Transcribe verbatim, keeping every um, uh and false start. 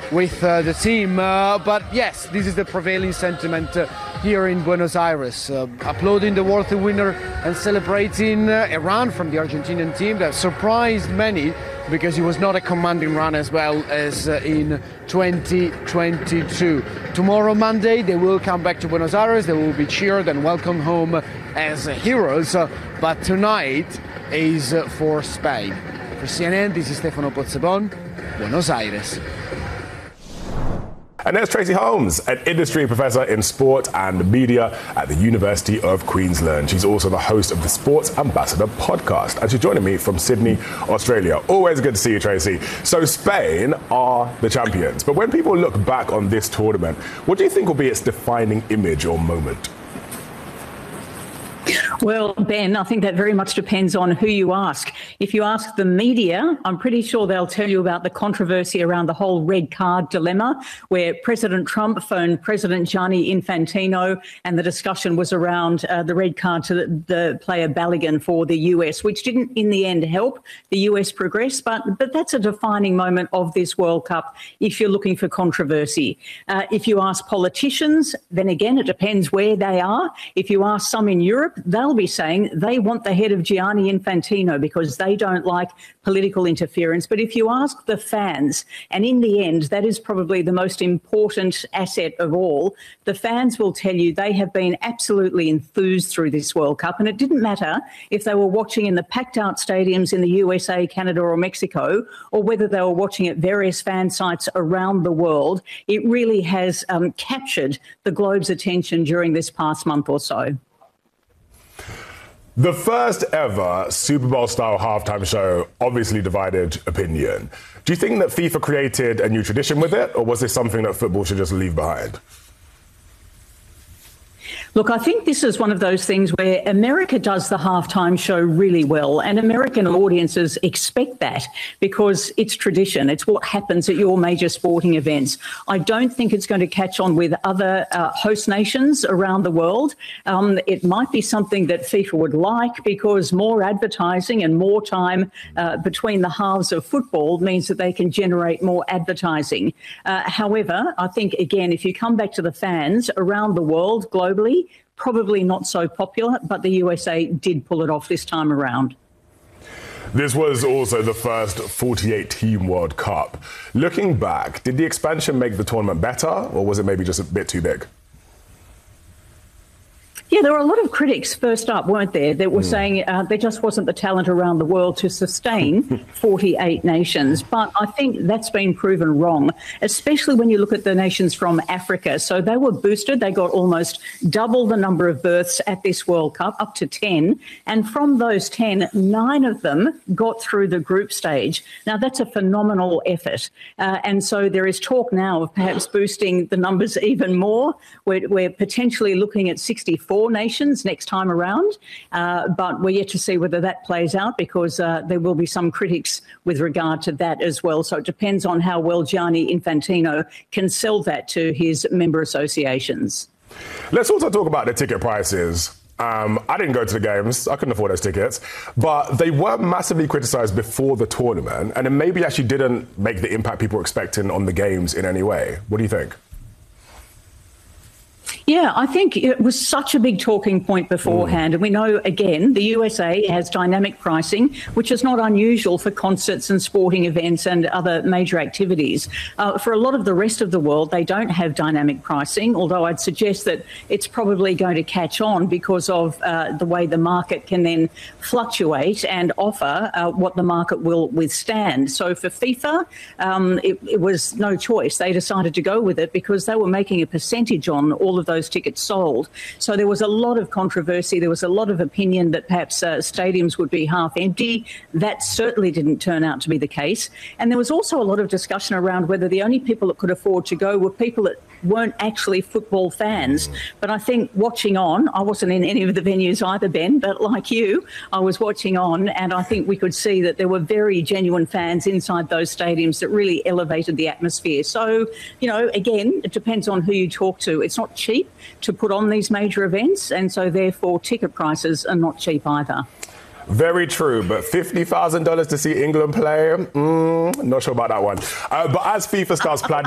with uh, the team. Uh, but yes, this is the prevailing sentiment uh, here in Buenos Aires. Uh, applauding the worthy winner and celebrating uh, a run from the Argentinian team that surprised many, because it was not a commanding run as well as uh, in twenty twenty-two. Tomorrow, Monday, they will come back to Buenos Aires. They will be cheered and welcomed home as uh, heroes. Uh, but tonight is uh, for Spain. For C N N, this is Stefano Pozzebon, Buenos Aires. And there's Tracy Holmes, an industry professor in sport and media at the University of Queensland. She's also the host of the Sports Ambassador podcast. And she's joining me from Sydney, Australia. Always good to see you, Tracy. So Spain are the champions. But when people look back on this tournament, what do you think will be its defining image or moment? Well, Ben, I think that very much depends on who you ask. If you ask the media, I'm pretty sure they'll tell you about the controversy around the whole red card dilemma, where President Trump phoned President Gianni Infantino, and the discussion was around uh, the red card to the, the player Balogun for the U S, which didn't in the end help the U S progress. But, but that's a defining moment of this World Cup if you're looking for controversy. Uh, if you ask politicians, then again, it depends where they are. If you ask some in Europe, they'll be saying they want the head of Gianni Infantino because they don't like political interference. But if you ask the fans, and in the end, that is probably the most important asset of all, the fans will tell you they have been absolutely enthused through this World Cup. And it didn't matter if they were watching in the packed out stadiums in the U S A, Canada or Mexico, or whether they were watching at various fan sites around the world. It really has um, captured the globe's attention during this past month or so. The first ever Super Bowl-style halftime show obviously divided opinion. Do you think that FIFA created a new tradition with it, or was this something that football should just leave behind? Look, I think this is one of those things where America does the halftime show really well, and American audiences expect that because it's tradition. It's what happens at your major sporting events. I don't think it's going to catch on with other uh, host nations around the world. Um, it might be something that FIFA would like because more advertising and more time uh, between the halves of football means that they can generate more advertising. Uh, however, I think, again, if you come back to the fans around the world globally, probably not so popular, but the U S A did pull it off this time around. This was also the first forty-eight team World Cup. Looking back, did the expansion make the tournament better, or was it maybe just a bit too big? Yeah, there were a lot of critics first up, weren't there, that were mm. saying uh, there just wasn't the talent around the world to sustain forty-eight nations. But I think that's been proven wrong, especially when you look at the nations from Africa. So they were boosted. They got almost double the number of berths at this World Cup, up to ten. And from those ten, nine of them got through the group stage. Now, that's a phenomenal effort. Uh, and so there is talk now of perhaps boosting the numbers even more. We're, we're potentially looking at sixty-four nations next time around, uh, but we're yet to see whether that plays out because uh, there will be some critics with regard to that as well. So it depends on how well Gianni Infantino can sell that to his member associations. Let's also talk about the ticket prices. Um, I didn't go to the games. I couldn't afford those tickets. But they were massively criticised before the tournament, and it maybe actually didn't make the impact people were expecting on the games in any way. What do you think? Yeah, I think it was such a big talking point beforehand. Mm. And we know, again, the U S A has dynamic pricing, which is not unusual for concerts and sporting events and other major activities. Uh, for a lot of the rest of the world, they don't have dynamic pricing, although I'd suggest that it's probably going to catch on because of uh, the way the market can then fluctuate and offer uh, what the market will withstand. So for FIFA, um, it, it was no choice. They decided to go with it because they were making a percentage on all of those tickets sold. So there was a lot of controversy. There was a lot of opinion that perhaps uh, stadiums would be half empty. That certainly didn't turn out to be the case. And there was also a lot of discussion around whether the only people that could afford to go were people that weren't actually football fans. But I think watching on, I wasn't in any of the venues either, Ben, but like you, I was watching on, and I think we could see that there were very genuine fans inside those stadiums that really elevated the atmosphere. So, you know, again, it depends on who you talk to. It's not cheap to put on these major events, and so therefore ticket prices are not cheap either. Very true, but fifty thousand dollars to see England play? Mm, not sure about that one. Uh, but as FIFA starts planning